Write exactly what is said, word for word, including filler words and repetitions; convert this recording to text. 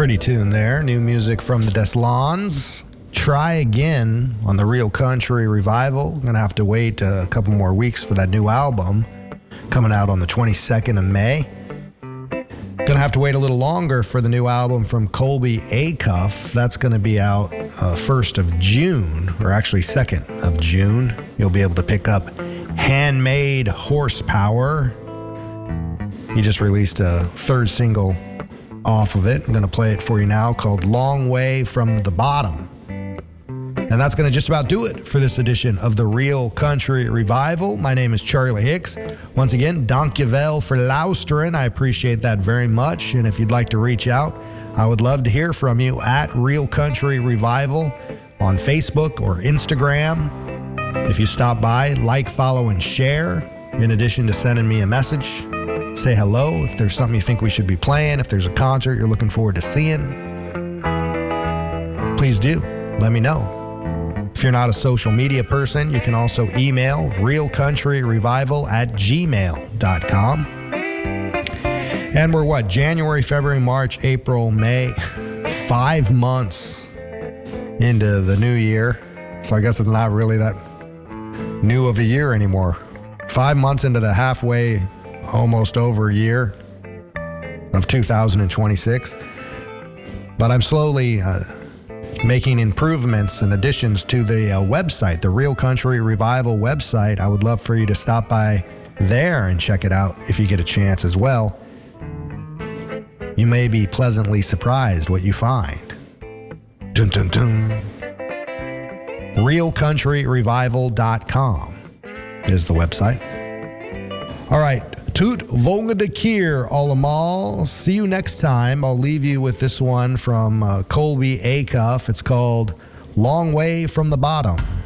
Pretty tune there. New music from the Deslons. Try Again on the Real Country Revival. Gonna have to wait a couple more weeks for that new album coming out on the twenty-second of May. Gonna have to wait a little longer for the new album from Colby Acuff. That's gonna be out uh, first of June, or actually second of June. You'll be able to pick up Handmade Horsepower. He just released a third single off of it. I'm gonna play it for you now, called Long Way from the Bottom. And that's going to just about do it for this edition of the Real Country Revival. My name is Charlie Hicks. Once again, Dankjewel for luisteren. I appreciate that very much. And if you'd like to reach out, I would love to hear from you at Real Country Revival on Facebook or Instagram. If you stop by, like, follow, and share. In addition to sending me a message, say hello. If there's something you think we should be playing, if there's a concert you're looking forward to seeing, please do. Let me know. If you're not a social media person, you can also email realcountryrevival at gmail dot com. And we're what? January, February, March, April, May. Five months into the new year. So I guess it's not really that new of a year anymore. Five months into the halfway, almost over year of two thousand twenty-six. But I'm slowly... Uh, making improvements and additions to the uh, website, the Real Country Revival website. I would love for you to stop by there and check it out if you get a chance as well. You may be pleasantly surprised what you find. Dun, dun, dun. real country revival dot com is the website. All right. Toot volgende keer allemaal. See you next time. I'll leave you with this one from uh, Colby Acuff. It's called Long Way from the Bottom.